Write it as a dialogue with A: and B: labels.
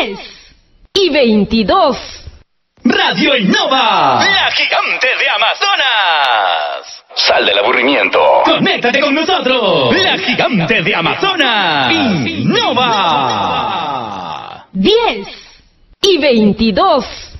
A: 10:22.
B: Radio Innova,
C: la gigante de Amazonas. Sal del aburrimiento.
B: Conéctate con nosotros. La gigante de Amazonas. Innova.
A: 10:22.